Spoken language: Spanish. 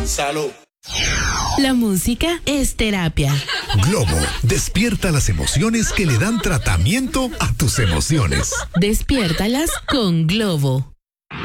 Salud. La música es terapia. Globo, despierta las emociones que le dan tratamiento a tus emociones. Despiértalas con Globo.